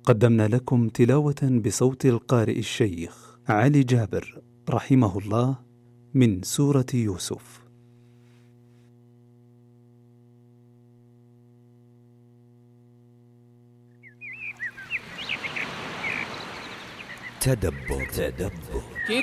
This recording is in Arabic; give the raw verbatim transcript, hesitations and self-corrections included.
قدمنا لكم تلاوة بصوت القارئ الشيخ علي جابر رحمه الله من سورة يوسف. تدبر تدبر